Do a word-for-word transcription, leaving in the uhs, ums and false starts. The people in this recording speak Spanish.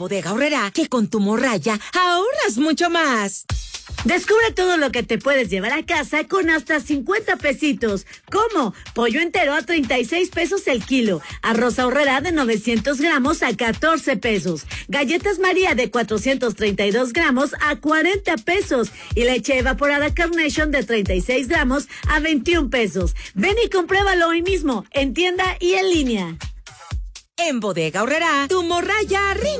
Bodega Aurrerá que con tu morraya ahorras mucho más. Descubre todo lo que te puedes llevar a casa con hasta cincuenta pesitos. ¿Cómo? Pollo entero a treinta y seis pesos el kilo. Arroz Aurrerá de novecientos gramos a catorce pesos. Galletas María de cuatrocientos treinta y dos gramos a cuarenta pesos. Y leche evaporada Carnation de treinta y seis gramos a veintiún pesos. Ven y compruébalo hoy mismo, en tienda y en línea. En Bodega Aurrerá, tu morraya rinde.